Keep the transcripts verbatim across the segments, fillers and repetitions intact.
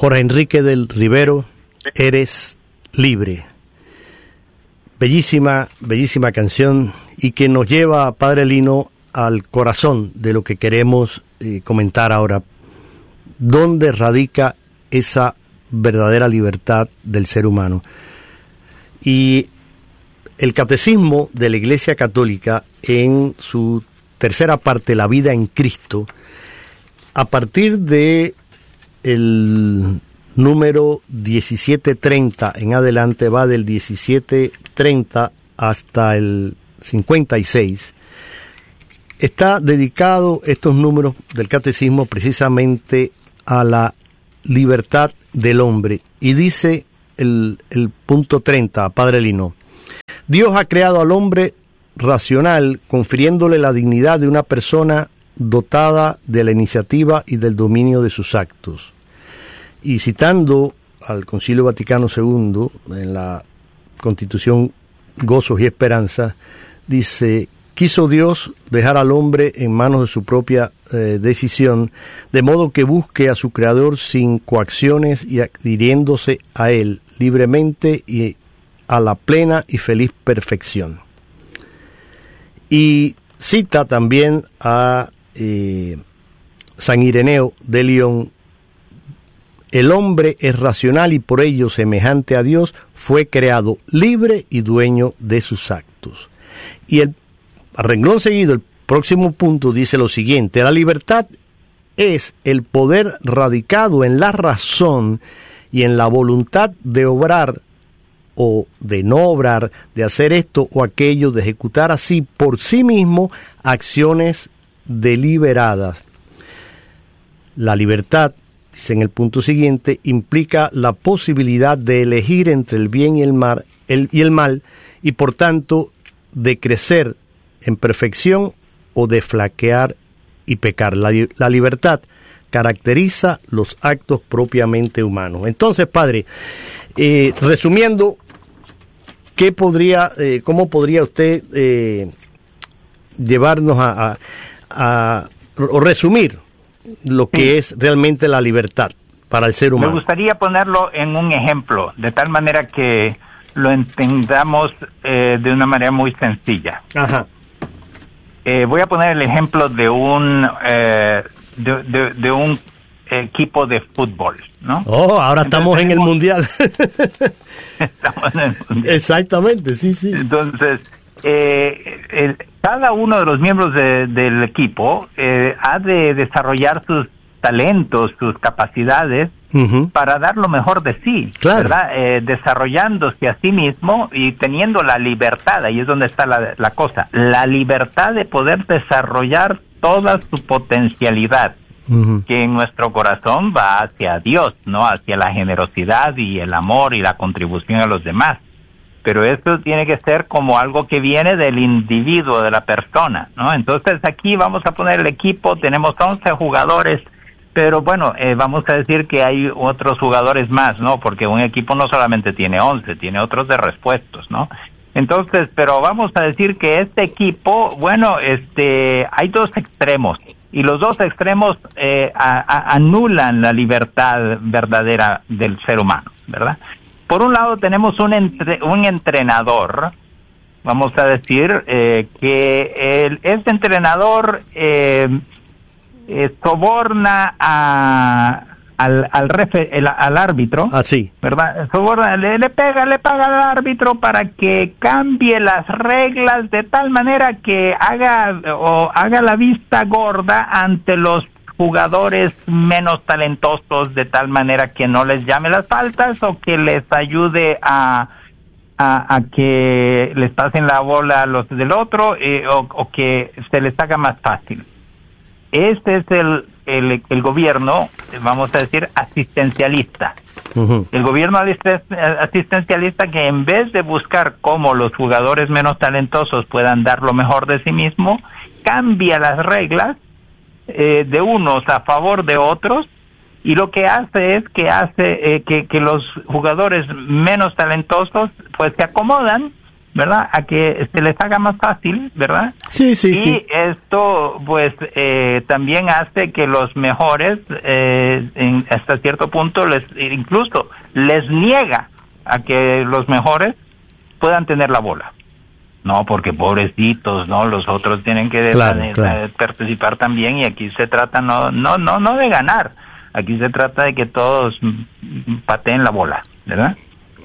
Jorge Enrique del Rivero, Eres Libre. Bellísima, bellísima canción y que nos lleva, Padre Lino, al corazón de lo que queremos eh, comentar ahora. ¿Dónde radica esa verdadera libertad del ser humano? Y el Catecismo de la Iglesia Católica, en su tercera parte, La vida en Cristo, a partir de el número diecisiete treinta en adelante, va del diecisiete treinta hasta el cincuenta y seis, está dedicado estos números del Catecismo precisamente a la libertad del hombre. Y dice el, el punto treinta, Padre Lino: Dios ha creado al hombre racional, confiriéndole la dignidad de una persona dotada de la iniciativa y del dominio de sus actos. Y citando al Concilio Vaticano segundo, en la Constitución Gozos y Esperanza, dice: quiso Dios dejar al hombre en manos de su propia eh, decisión, de modo que busque a su Creador sin coacciones y adhiriéndose a Él libremente y a la plena y feliz perfección. Y cita también a eh, San Ireneo de León: el hombre es racional y por ello, semejante a Dios, fue creado libre y dueño de sus actos. Y el a renglón seguido, el próximo punto dice lo siguiente: la libertad es el poder radicado en la razón y en la voluntad de obrar o de no obrar, de hacer esto o aquello, de ejecutar así por sí mismo acciones deliberadas. La libertad, dice en el punto siguiente, implica la posibilidad de elegir entre el bien y el mal, el, y el mal, y por tanto de crecer en perfección o de flaquear y pecar. La, la libertad caracteriza los actos propiamente humanos. Entonces, Padre, eh, resumiendo, ¿qué podría, eh, cómo podría usted eh, llevarnos a, a, a o resumir lo que sí. es realmente la libertad para el ser humano? Me gustaría ponerlo en un ejemplo, de tal manera que lo entendamos eh, de una manera muy sencilla. Ajá. Eh, voy a poner el ejemplo de un eh, de, de, de un equipo de fútbol, ¿no? Oh, ahora Entonces, estamos en el mundial. Estamos en el mundial. Exactamente, sí, sí. Entonces, eh, el, cada uno de los miembros de, del equipo eh, ha de desarrollar sus talentos, sus capacidades, uh-huh. para dar lo mejor de sí, claro. ¿verdad? Eh, desarrollándose a sí mismo y teniendo la libertad, ahí es donde está la, la cosa, la libertad de poder desarrollar toda su potencialidad, uh-huh. que en nuestro corazón va hacia Dios, ¿no? Hacia la generosidad y el amor y la contribución a los demás. Pero esto tiene que ser como algo que viene del individuo, de la persona, ¿no? Entonces aquí vamos a poner el equipo, tenemos once jugadores, pero bueno, eh, vamos a decir que hay otros jugadores más, ¿no? Porque un equipo no solamente tiene once, tiene otros de repuestos, ¿no? Entonces, pero vamos a decir que este equipo, bueno, este, hay dos extremos, y los dos extremos eh, a, a, anulan la libertad verdadera del ser humano, ¿verdad? Por un lado tenemos un, entre, un entrenador, vamos a decir, eh, que el, este entrenador eh, eh, soborna a, al al, refe, el, al árbitro, ah, sí. ¿verdad? Soborna, le, le pega, le paga al árbitro para que cambie las reglas de tal manera que haga o haga la vista gorda ante los jugadores menos talentosos, de tal manera que no les llame las faltas o que les ayude a a, a que les pasen la bola a los del otro eh, o, o que se les haga más fácil. Este es el, el, el gobierno, vamos a decir, asistencialista. Uh-huh. El gobierno asistencialista que en vez de buscar cómo los jugadores menos talentosos puedan dar lo mejor de sí mismo, cambia las reglas eh, de unos a favor de otros, y lo que hace es que hace eh, que, que los jugadores menos talentosos pues se acomodan ¿verdad? A que se les haga más fácil, ¿verdad? Sí, sí, y sí. esto, pues, eh, también hace que los mejores, eh, en, hasta cierto punto, les incluso les niega a que los mejores puedan tener la bola. No, porque pobrecitos, ¿no? Los otros tienen que claro, de, claro. de participar también, y aquí se trata no, no, no, no de ganar. Aquí se trata de que todos pateen la bola, ¿verdad?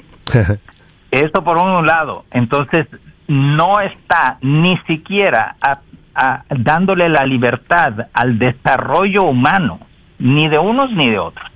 Esto por un lado. Entonces, no está ni siquiera a, a, dándole la libertad al desarrollo humano, ni de unos ni de otros.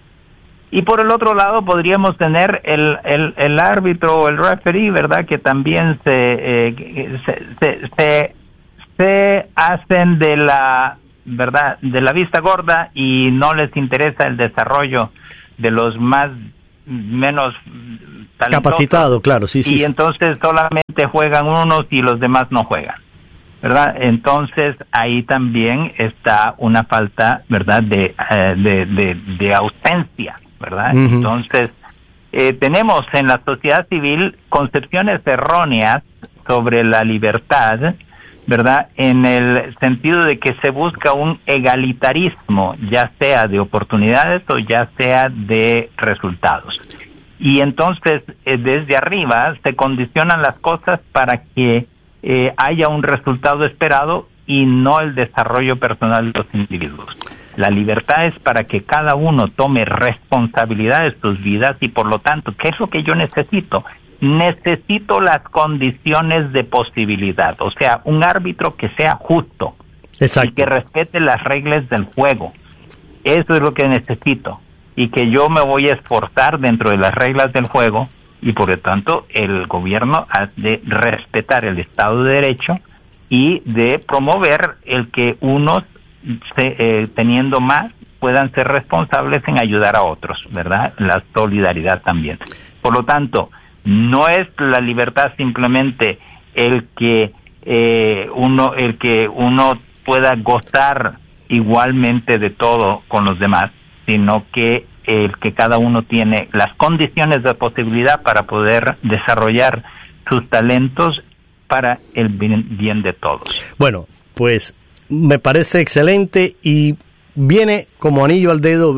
Y por el otro lado podríamos tener el, el, el árbitro o el referee, ¿verdad? Que también se, eh, se, se, se, se hacen de la, ¿verdad? De la vista gorda, y no les interesa el desarrollo de los más menos talentosos. Capacitado, claro, sí, sí. Y sí. entonces solamente juegan unos y los demás no juegan, ¿verdad? Entonces ahí también está una falta, ¿verdad? De, eh, de, de, de ausencia, ¿verdad? Uh-huh. Entonces, eh, tenemos en la sociedad civil concepciones erróneas sobre la libertad, ¿verdad? En el sentido de que se busca un egalitarismo, ya sea de oportunidades o ya sea de resultados. Y entonces, eh, desde arriba se condicionan las cosas para que eh, haya un resultado esperado y no el desarrollo personal de los individuos. La libertad es para que cada uno tome responsabilidad de sus vidas, y por lo tanto, ¿qué es lo que yo necesito? Necesito las condiciones de posibilidad, o sea, un árbitro que sea justo. Exacto. Y que respete las reglas del juego. Eso es lo que necesito, y que yo me voy a esforzar dentro de las reglas del juego, y por lo tanto el gobierno ha de respetar el Estado de Derecho y de promover el que unos Se, eh, teniendo más puedan ser responsables en ayudar a otros, ¿verdad? La solidaridad también. Por lo tanto, no es la libertad simplemente el que eh, uno el que uno pueda gozar igualmente de todo con los demás, sino que el que cada uno tiene las condiciones de posibilidad para poder desarrollar sus talentos para el bien, bien de todos. Bueno, pues me parece excelente y viene como anillo al dedo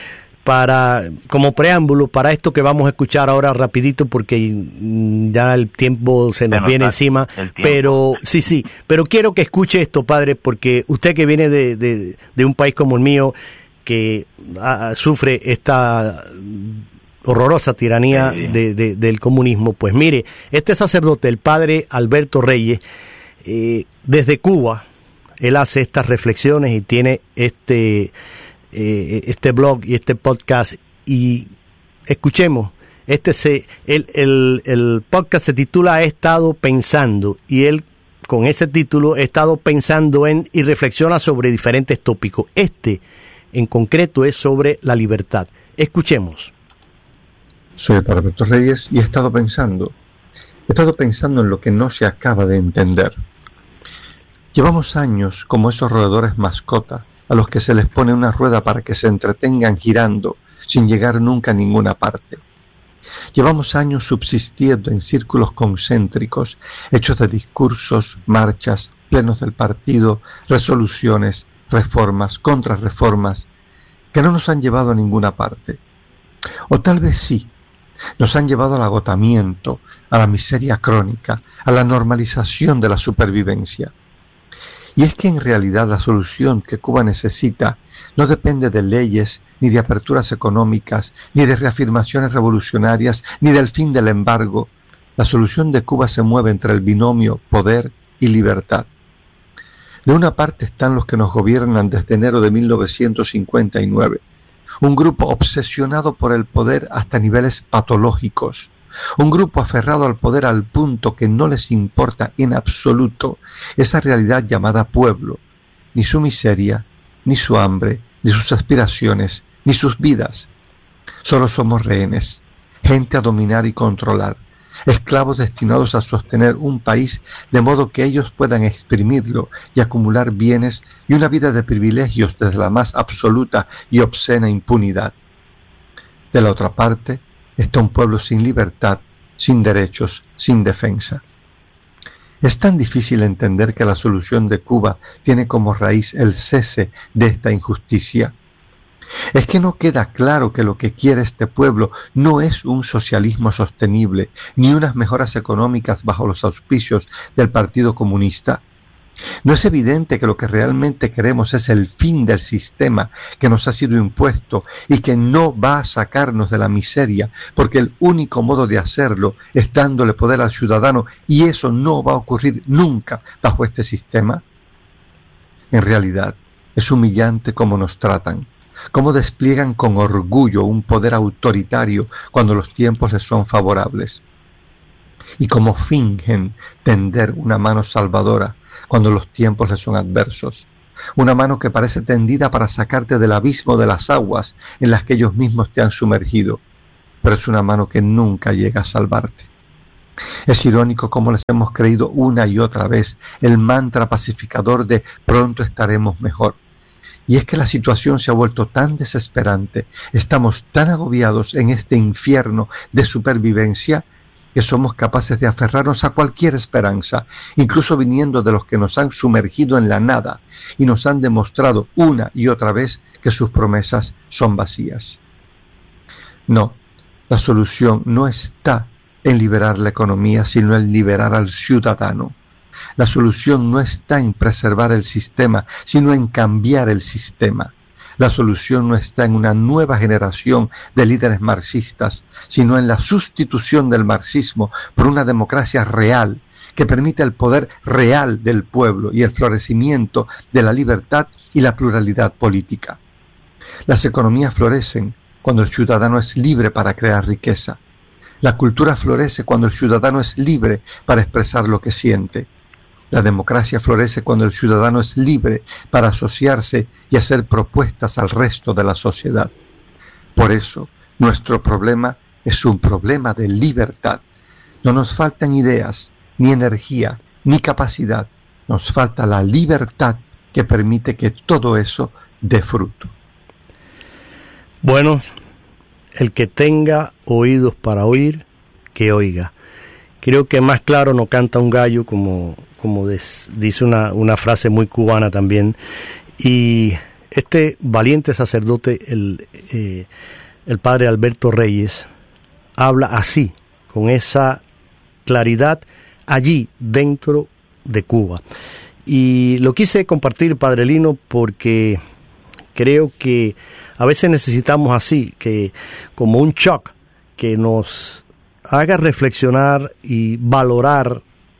para como preámbulo para esto que vamos a escuchar ahora rapidito, porque ya el tiempo se nos viene encima, pero sí, sí, pero quiero que escuche esto, padre, porque usted que viene de, de, de un país como el mío, que a, sufre esta horrorosa tiranía sí, sí. De, de, del comunismo, pues mire, este sacerdote, el padre Alberto Reyes, eh, desde Cuba, él hace estas reflexiones y tiene este eh, este blog y este podcast, y escuchemos, este se el, el, el podcast se titula He estado pensando, y él con ese título, He estado pensando en, y reflexiona sobre diferentes tópicos. Este en concreto es sobre la libertad. Escuchemos. Soy el padre Alberto Reyes y he estado pensando, he estado pensando en lo que no se acaba de entender. Llevamos años como esos roedores mascota a los que se les pone una rueda para que se entretengan girando sin llegar nunca a ninguna parte. Llevamos años subsistiendo en círculos concéntricos hechos de discursos, marchas, plenos del partido, resoluciones, reformas, contrarreformas, que no nos han llevado a ninguna parte. O tal vez sí, nos han llevado al agotamiento, a la miseria crónica, a la normalización de la supervivencia. Y es que en realidad la solución que Cuba necesita no depende de leyes, ni de aperturas económicas, ni de reafirmaciones revolucionarias, ni del fin del embargo. La solución de Cuba se mueve entre el binomio poder y libertad. De una parte están los que nos gobiernan desde enero de mil novecientos cincuenta y nueve, un grupo obsesionado por el poder hasta niveles patológicos, un grupo aferrado al poder al punto que no les importa en absoluto esa realidad llamada pueblo, ni su miseria, ni su hambre, ni sus aspiraciones, ni sus vidas. Solo somos rehenes, gente a dominar y controlar, esclavos destinados a sostener un país de modo que ellos puedan exprimirlo y acumular bienes y una vida de privilegios desde la más absoluta y obscena impunidad. De la otra parte está un pueblo sin libertad, sin derechos, sin defensa. Es tan difícil entender que la solución de Cuba tiene como raíz el cese de esta injusticia. Es que no queda claro que lo que quiere este pueblo no es un socialismo sostenible, ni unas mejoras económicas bajo los auspicios del Partido Comunista. ¿No es evidente que lo que realmente queremos es el fin del sistema que nos ha sido impuesto y que no va a sacarnos de la miseria, porque el único modo de hacerlo es dándole poder al ciudadano, y eso no va a ocurrir nunca bajo este sistema? En realidad, es humillante cómo nos tratan, cómo despliegan con orgullo un poder autoritario cuando los tiempos les son favorables, y cómo fingen tender una mano salvadora cuando los tiempos les son adversos, una mano que parece tendida para sacarte del abismo de las aguas en las que ellos mismos te han sumergido, pero es una mano que nunca llega a salvarte. Es irónico cómo les hemos creído una y otra vez el mantra pacificador de pronto estaremos mejor. Y es que la situación se ha vuelto tan desesperante, estamos tan agobiados en este infierno de supervivencia, que somos capaces de aferrarnos a cualquier esperanza, incluso viniendo de los que nos han sumergido en la nada y nos han demostrado una y otra vez que sus promesas son vacías. No, la solución no está en liberar la economía, sino en liberar al ciudadano. La solución no está en preservar el sistema, sino en cambiar el sistema. La solución no está en una nueva generación de líderes marxistas, sino en la sustitución del marxismo por una democracia real que permita el poder real del pueblo y el florecimiento de la libertad y la pluralidad política. Las economías florecen cuando el ciudadano es libre para crear riqueza. La cultura florece cuando el ciudadano es libre para expresar lo que siente. La democracia florece cuando el ciudadano es libre para asociarse y hacer propuestas al resto de la sociedad. Por eso, nuestro problema es un problema de libertad. No nos faltan ideas, ni energía, ni capacidad. Nos falta la libertad que permite que todo eso dé fruto. Bueno, el que tenga oídos para oír, que oiga. Creo que más claro no canta un gallo, como, como des, dice una, una frase muy cubana también. Y este valiente sacerdote, el, eh, el padre Alberto Reyes, habla así, con esa claridad, allí dentro de Cuba. Y lo quise compartir, padre Lino, porque creo que a veces necesitamos así, que como un shock que nos haga reflexionar y valorar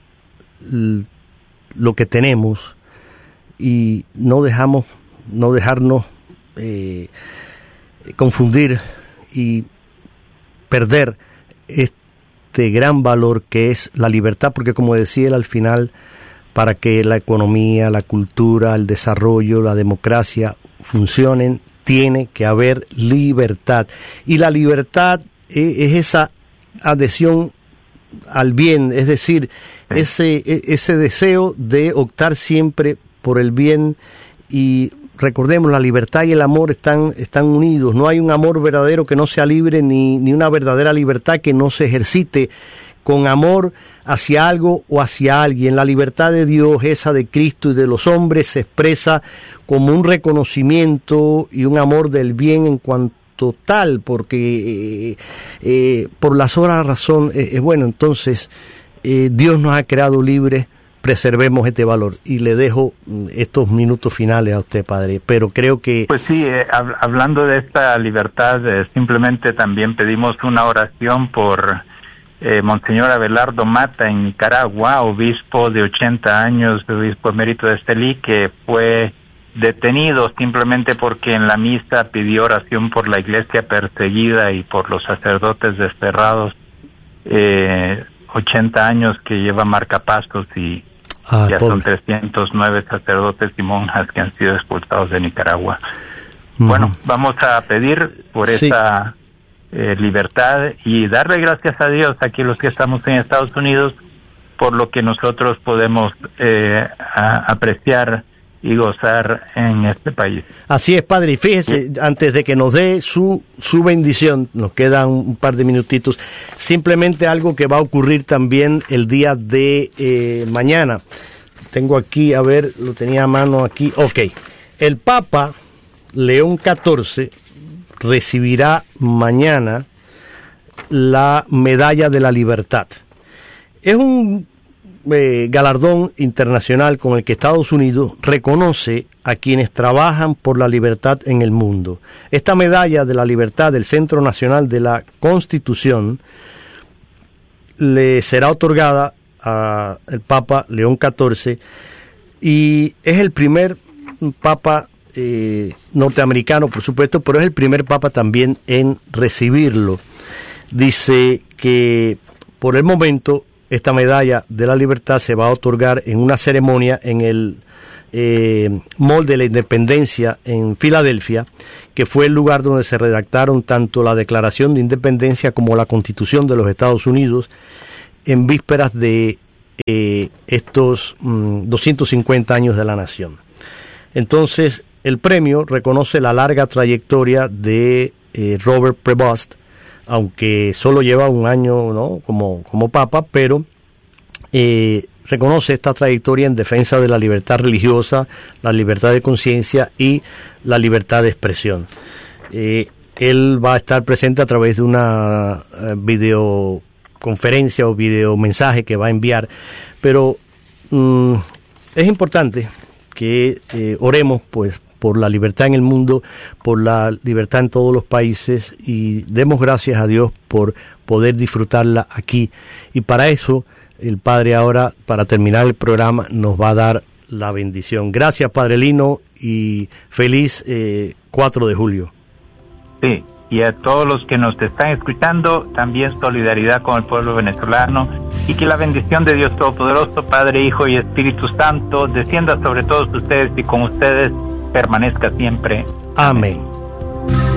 l- lo que tenemos, y no dejamos, no dejarnos eh, confundir y perder este gran valor que es la libertad, porque como decía él al final, para que la economía, la cultura, el desarrollo, la democracia funcionen, tiene que haber libertad. Y la libertad es, es esa adhesión al bien, es decir, ese, ese deseo de optar siempre por el bien. Y recordemos, la libertad y el amor están, están unidos. No hay un amor verdadero que no sea libre, ni, ni una verdadera libertad que no se ejercite con amor hacia algo o hacia alguien. La libertad de Dios, esa de Cristo y de los hombres, se expresa como un reconocimiento y un amor del bien en cuanto tal, porque eh, eh, por la sola razón es eh, bueno. Entonces eh, Dios nos ha creado libres, preservemos este valor. Y le dejo estos minutos finales a usted, padre, pero creo que... Pues sí, eh, hab- hablando de esta libertad, eh, simplemente también pedimos una oración por eh, Monseñor Abelardo Mata en Nicaragua, obispo de ochenta años, obispo emérito de Estelí, que fue detenido simplemente porque en la misa pidió oración por la iglesia perseguida y por los sacerdotes desterrados. Eh, ochenta años que lleva marcapasos y ah, ya pobre. Son trescientos nueve sacerdotes y monjas que han sido expulsados de Nicaragua. Uh-huh. Bueno, vamos a pedir por sí. esa eh, libertad y darle gracias a Dios, aquí los que estamos en Estados Unidos, por lo que nosotros podemos eh, a, apreciar y gozar en este país. Así es, padre, y fíjese, sí. Antes de que nos dé su, su bendición, nos quedan un par de minutitos, simplemente algo que va a ocurrir también el día de eh, mañana. Tengo aquí, a ver, lo tenía a mano aquí, ok. El Papa León catorce recibirá mañana la Medalla de la Libertad. Es un Eh, galardón internacional con el que Estados Unidos reconoce a quienes trabajan por la libertad en el mundo. Esta medalla de la libertad del Centro Nacional de la Constitución le será otorgada al Papa León catorce y es el primer Papa eh, norteamericano, por supuesto, pero es el primer Papa también en recibirlo. Dice que por el momento esta medalla de la libertad se va a otorgar en una ceremonia en el eh, Mall de la Independencia en Filadelfia, que fue el lugar donde se redactaron tanto la Declaración de Independencia como la Constitución de los Estados Unidos en vísperas de eh, estos mm, doscientos cincuenta años de la nación. Entonces, el premio reconoce la larga trayectoria de eh, Robert Prevost, aunque solo lleva un año, ¿no?, como, como papa, pero eh, reconoce esta trayectoria en defensa de la libertad religiosa, la libertad de conciencia y la libertad de expresión. Eh, él va a estar presente a través de una eh, videoconferencia o videomensaje que va a enviar, pero mm, es importante que eh, oremos, pues, por la libertad en el mundo, por la libertad en todos los países, y demos gracias a Dios por poder disfrutarla aquí. Y para eso, el Padre ahora, para terminar el programa, nos va a dar la bendición. Gracias, Padre Lino, y feliz eh, cuatro de julio. Sí, y a todos los que nos están escuchando, también solidaridad con el pueblo venezolano, y que la bendición de Dios Todopoderoso, Padre, Hijo y Espíritu Santo, descienda sobre todos ustedes y con ustedes permanezca siempre. Amén.